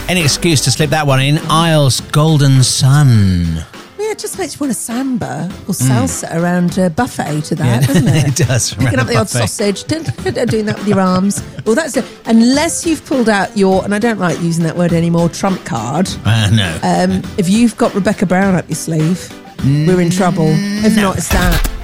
Any excuse to slip that one in. Isles Golden Sun. Yeah, it just makes you want a samba or salsa around a buffet to that, doesn't it? It does. Picking up the odd sausage, doing that with your arms. Well, that's it. Unless you've pulled out your, and I don't like using that word anymore, trump card. No. If you've got Rebecca Brown up your sleeve, we're in trouble. If not, it's that.